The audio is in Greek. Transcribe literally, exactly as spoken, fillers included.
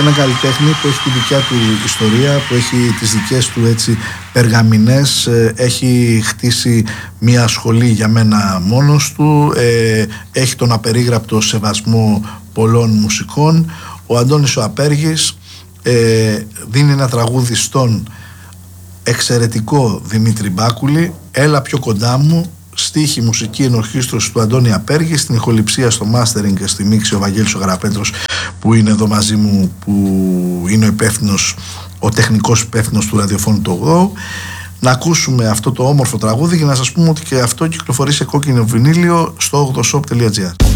σε έναν καλλιτέχνη που έχει τη δικιά του ιστορία, που έχει τις δικές του έτσι περγαμηνές, έχει χτίσει μια σχολή για μένα μόνος του, ε, έχει τον απερίγραπτο σεβασμό πολλών μουσικών. Ο Αντώνης ο Απέργης ε, δίνει ένα τραγούδι στον εξαιρετικό Δημήτρη Μπάκουλη, «Έλα πιο κοντά μου», στίχη, μουσική, ενορχήστρωση του Αντώνη Απέργη, στην ηχοληψία, στο mastering και στη μίξη ο Βαγγέλης ο Γαραπέτρος, που είναι εδώ μαζί μου, που είναι ο υπεύθυνος, ο τεχνικός υπεύθυνος του ραδιοφώνου του ογδόου. Να ακούσουμε αυτό το όμορφο τραγούδι και να σας πούμε ότι και αυτό κυκλοφορεί σε κόκκινο βινίλιο στο ογδοσόπ τελεία τζι άρ.